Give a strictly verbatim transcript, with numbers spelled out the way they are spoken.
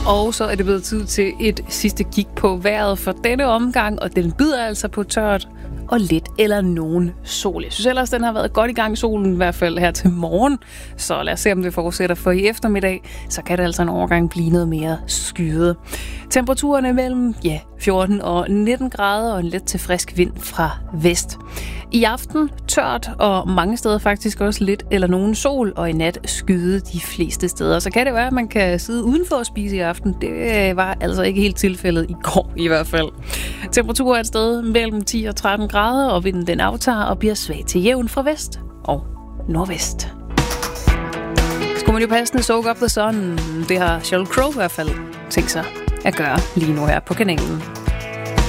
Og så er det blevet tid til et sidste kig på vejret for denne omgang, og den byder altså på tørt og lidt eller nogen sol. Jeg synes ellers, den har været godt i gang, solen i hvert fald her til morgen. Så lad os se, om det fortsætter, for i eftermiddag, så kan det altså en overgang blive noget mere skyet. Temperaturerne mellem ja, fjorten og nitten grader og en let til frisk vind fra vest. I aften tørt og mange steder faktisk også lidt eller nogen sol, og i nat skyde de fleste steder. Så kan det være, at man kan sidde udenfor og spise i aften. Det var altså ikke helt tilfældet i går i hvert fald. Temperaturen er et sted mellem ti og tretten grader, og vinden den aftager og bliver svag til jævn fra vest og nordvest. Skulle man jo passende soak up the sun. Det har Sheryl Crow i hvert fald tænkt sig at gøre lige nu her på kanalen.